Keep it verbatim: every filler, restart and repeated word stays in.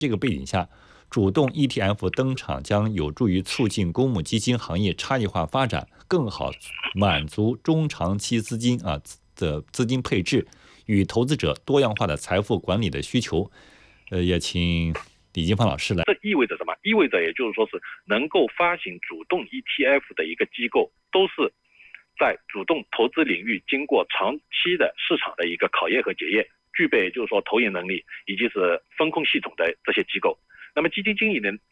这个背景下，主动 E T F 登场将有助于促进公募基金行业差异化发展，更好满足中长期资金啊的资金配置与投资者多样化的财富管理的需求。呃，也请李金芳老师来。 这意味着什么？意味着也就是说是能够发行主动 E T F 的一个机构，都是在主动投资领域经过长期的市场的一个考验和检验，具备就是说投研能力以及是风控系统的这些机构。那么基金经理人